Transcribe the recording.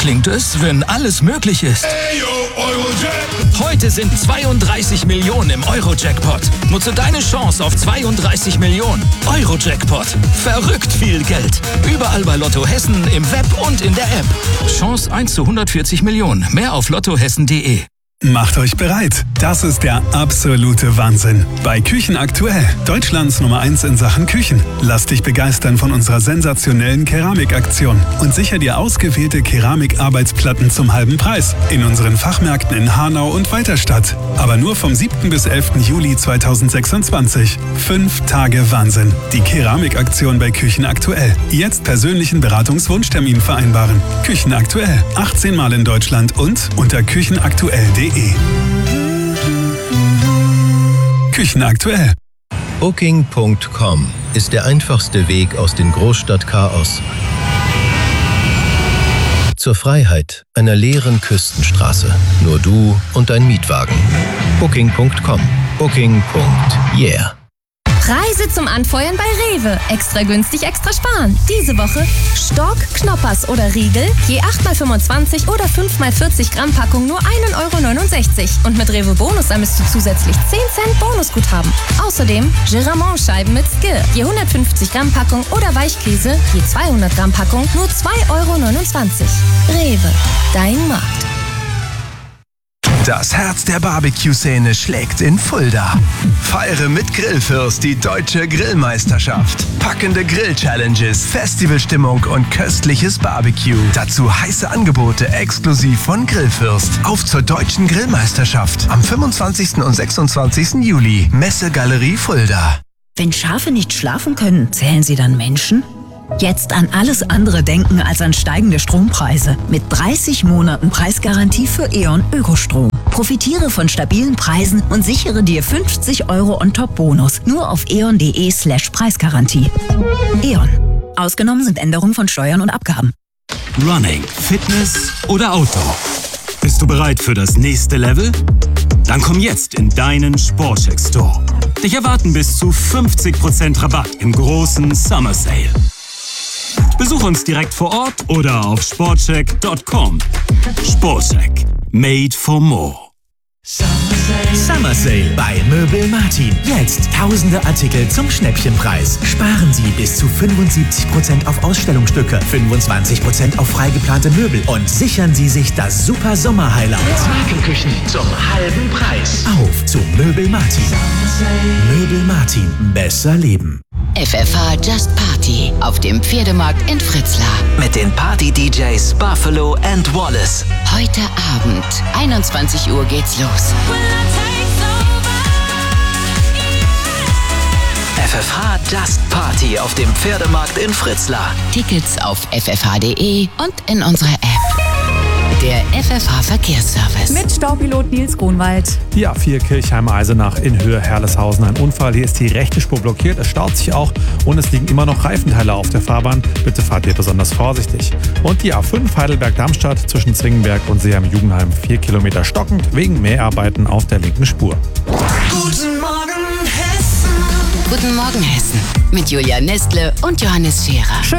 klingt es, wenn alles möglich ist. Heute sind 32 Millionen im Euro-Jackpot. Nutze deine Chance auf 32 Millionen. Euro-Jackpot. Verrückt viel Geld. Überall bei Lotto Hessen, im Web und in der App. Chance 1 zu 140 Millionen. Mehr auf lottohessen.de. Macht euch bereit. Das ist der absolute Wahnsinn. Bei Küchen aktuell. Deutschlands Nummer 1 in Sachen Küchen. Lass dich begeistern von unserer sensationellen Keramikaktion und sicher dir ausgewählte Keramikarbeitsplatten zum halben Preis. In unseren Fachmärkten in Hanau und Weiterstadt. Aber nur vom 7. bis 11. Juli 2026. 5 Tage Wahnsinn. Die Keramikaktion bei Küchen aktuell. Jetzt persönlichen Beratungswunschtermin vereinbaren. Küchen aktuell. 18 Mal in Deutschland und unter küchenaktuell.de. Küchen aktuell. Booking.com ist der einfachste Weg aus dem Großstadtchaos zur Freiheit einer leeren Küstenstraße. Nur du und dein Mietwagen. Booking.com. Booking.yeah. Preise zum Anfeuern bei Rewe. Extra günstig, extra sparen. Diese Woche Stork, Knoppers oder Riegel, je 8x25 oder 5x40 Gramm Packung nur 1,69 €. Und mit Rewe Bonus sammelst du zusätzlich 10 Cent Bonusguthaben. Außerdem Giramont-Scheiben mit Skill, je 150 Gramm Packung oder Weichkäse, je 200 Gramm Packung nur 2,29 €. Rewe, dein Markt. Das Herz der Barbecue-Szene schlägt in Fulda. Feiere mit Grillfürst die deutsche Grillmeisterschaft. Packende Grill-Challenges, Festivalstimmung und köstliches Barbecue. Dazu heiße Angebote exklusiv von Grillfürst. Auf zur deutschen Grillmeisterschaft am 25. und 26. Juli. Messegalerie Fulda. Wenn Schafe nicht schlafen können, zählen sie dann Menschen? Jetzt an alles andere denken als an steigende Strompreise. Mit 30 Monaten Preisgarantie für E.ON Ökostrom. Profitiere von stabilen Preisen und sichere dir 50 € On-Top-Bonus. Nur auf eon.de/Preisgarantie. E.ON. Ausgenommen sind Änderungen von Steuern und Abgaben. Running, Fitness oder Outdoor? Bist du bereit für das nächste Level? Dann komm jetzt in deinen Sportcheck Store. Dich erwarten bis zu 50% Rabatt im großen Summer Sale. Besuch uns direkt vor Ort oder auf sportcheck.com. Sportcheck. Made for more. Summer Sale bei Möbel Martin. Jetzt tausende Artikel zum Schnäppchenpreis. Sparen Sie bis zu 75% auf Ausstellungsstücke, 25% auf freigeplante Möbel und sichern Sie sich das super Sommer-Highlight. Markenküchen zum halben Preis. Auf zu Möbel Martin. Möbel Martin. Besser leben. FFH Just Party auf dem Pferdemarkt in Fritzlar. Mit den Party-DJs Buffalo and Wallace. Heute Abend, 21 Uhr geht's los. FFH Just Party auf dem Pferdemarkt in Fritzlar. Tickets auf ffh.de und in unserer App. Der FFH Verkehrsservice. Mit Staupilot Nils Grunwald. Die A4 Kirchheim-Eisenach in Höhe Herleshausen. Ein Unfall. Hier ist die rechte Spur blockiert. Es staut sich auch und es liegen immer noch Reifenteile auf der Fahrbahn. Bitte fahrt hier besonders vorsichtig. Und die A5 Heidelberg-Darmstadt zwischen Zwingenberg und Seeheim-Jugendheim 4 Kilometer stockend wegen Mäharbeiten auf der linken Spur. Guten Morgen Hessen. Guten Morgen Hessen. Mit Julia Nestle und Johannes Scherer.